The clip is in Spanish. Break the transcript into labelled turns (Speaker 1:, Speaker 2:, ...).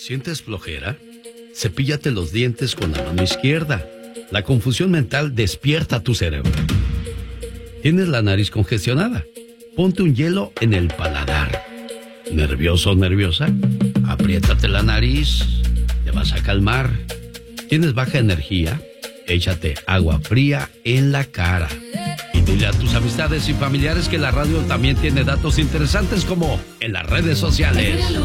Speaker 1: ¿Sientes flojera? Cepíllate los dientes con la mano izquierda. La confusión mental despierta tu cerebro. ¿Tienes la nariz congestionada? Ponte un hielo en el paladar. ¿Nervioso o nerviosa? Apriétate la nariz. Te vas a calmar. ¿Tienes baja energía? Échate agua fría en la cara. Y dile a tus amistades y familiares que la radio también tiene datos interesantes como en las redes sociales.